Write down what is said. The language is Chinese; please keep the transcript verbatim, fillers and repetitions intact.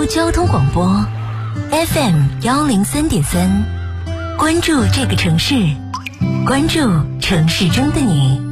交通广播 F M 幺零三点三，关注这个城市，关注城市中的你。